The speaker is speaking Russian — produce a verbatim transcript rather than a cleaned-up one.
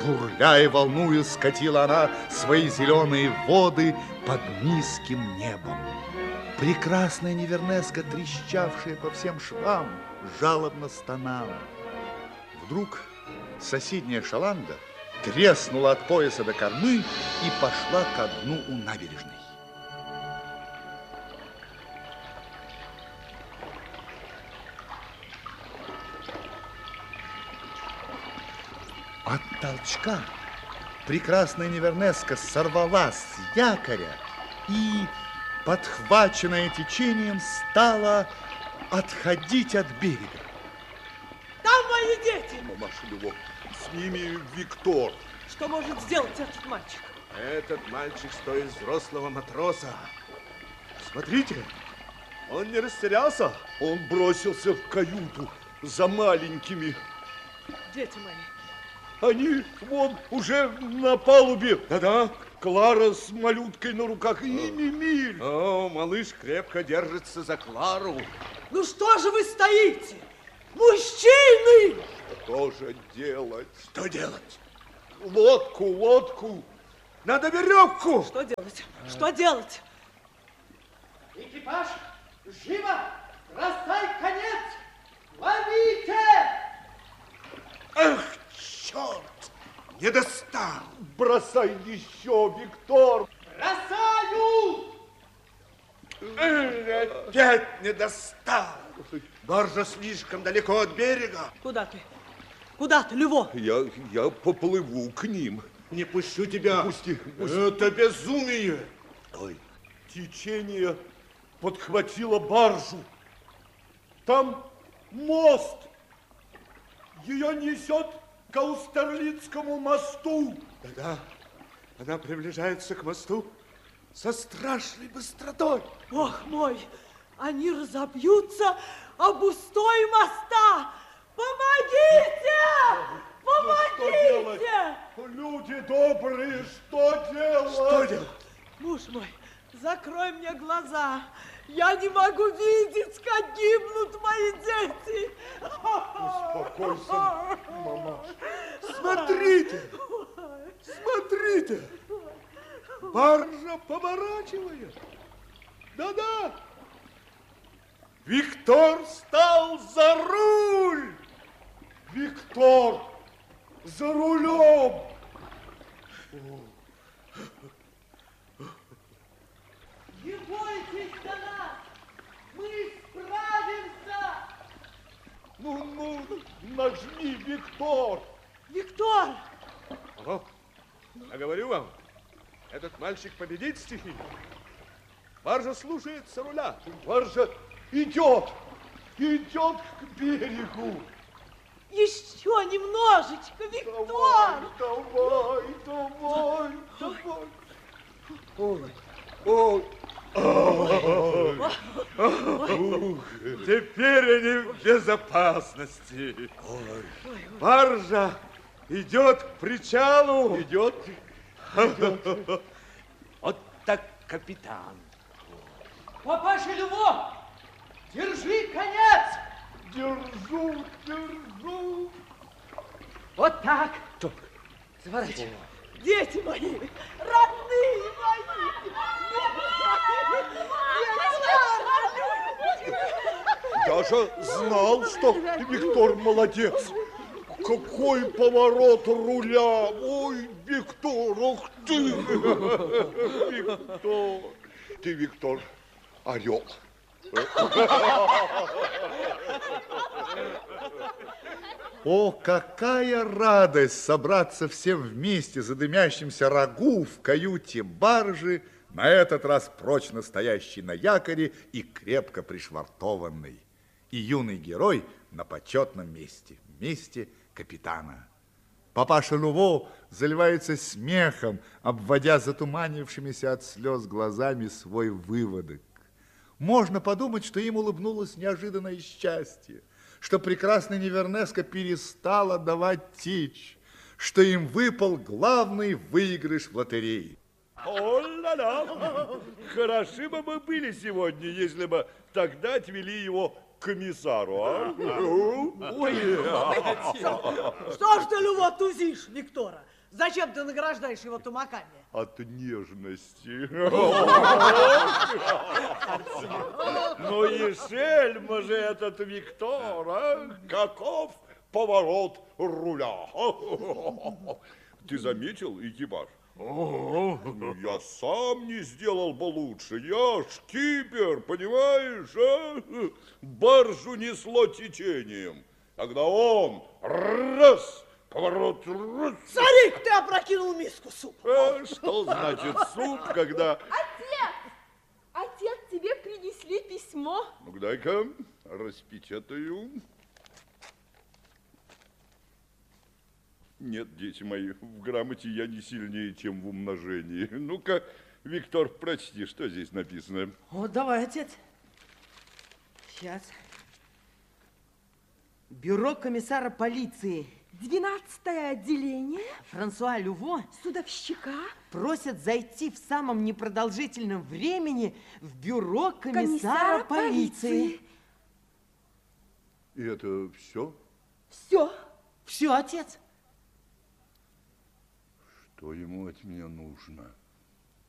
Бурля и волнуя, скатила она свои зеленые воды под низким небом. Прекрасная Невернеска, трещавшая по всем швам, жалобно стонала. Вдруг соседняя шаланда треснула от пояса до кормы и пошла ко дну у набережной. От толчка прекрасная Невернеска сорвалась с якоря и, подхваченная течением, стала отходить от берега. Там мои дети! Мамаша Львов, с ними Виктор. Что может сделать этот мальчик? Этот мальчик стоит взрослого матроса. Смотрите, он не растерялся. Он бросился в каюту за маленькими. Дети мои. Они вон уже на палубе. Да-да. Клара с малюткой на руках и Мимиль. О, малыш крепко держится за Клару. Ну что же вы стоите? Мужчины! Что же делать? Что делать? Лодку, лодку. Надо веревку. Что делать? Что делать? Экипаж, живо! Бросай конец! Ловите! Ах, черт! Не достал. Бросай еще, Виктор. Бросаю! Эх, опять не достал. Баржа слишком далеко от берега. Куда ты? Куда ты, Льво? Я, я поплыву к ним. Не пущу тебя. Пусти, пусти. Это безумие. Ой. Течение подхватило баржу. Там мост. Ее несет к Аустерлицкому мосту. Да-да, она приближается к мосту со страшной быстротой. Ох мой, они разобьются об устой моста. Помогите! Помогите! Что делать? Люди добрые, что делать? Что делать? Муж мой, закрой мне глаза. Я не могу видеть, как гибнут мои дети. Успокойся, мама. Смотрите, смотрите. Баржа поворачивает. Да-да. Виктор встал за руль. Виктор за рулем. Не бойтесь за нас! Мы справимся! Ну, ну, нажми, Виктор. Виктор! Ого, я говорю вам, этот мальчик победит стихию. Баржа слушается руля. Баржа идет, идет к берегу. Еще немножечко, Виктор! Давай, давай, давай, давай. Ой, ой. Ух, теперь они в безопасности. Баржа идет к причалу. Идет, идет. Вот так капитан. Папаша Львов, держи конец! Держу, держу. Вот так. Заворачивай. Дети мои, родные мои! Я же знал, что Виктор молодец. Какой поворот руля! Ой, Виктор, ух ты! Виктор! Ты, Виктор, орел. О, какая радость собраться всем вместе за дымящимся рагу в каюте баржи, на этот раз прочно стоящий на якоре и крепко пришвартованный. И юный герой на почетном месте, месте капитана. Папаша Льво заливается смехом, обводя затуманившимися от слез глазами свой выводок. Можно подумать, что им улыбнулось неожиданное счастье, что прекрасная Невернеска перестала давать течь, что им выпал главный выигрыш в лотерее. О-ла-ла! Хороши бы мы были сегодня, если бы тогда отвели его комиссару, а? Что ж ты, Люво, тузишь Виктора? Зачем ты награждаешь его тумаками? От нежности. Ну и шельма же этот Виктор, а? Каков поворот руля. Ты заметил экипаж? Ну, я сам не сделал бы лучше. Я шкипер, понимаешь, а? Баржу несло течением. Когда он раз, поворот, раз. Царик, ты опрокинул миску супа. А что значит суп, когда... Отец! Отец, тебе принесли письмо. Ну, дай-ка распечатаю. Нет, дети мои, в грамоте я не сильнее, чем в умножении. Ну-ка, Виктор, прочти, что здесь написано. О, давай, отец. Сейчас. Бюро комиссара полиции. Двенадцатое отделение. Франсуа Люво Судовщика. просят зайти в самом непродолжительном времени в бюро комиссара, Комиссара полиции. полиции. И это все? Все. Все, отец. Что ему от меня нужно?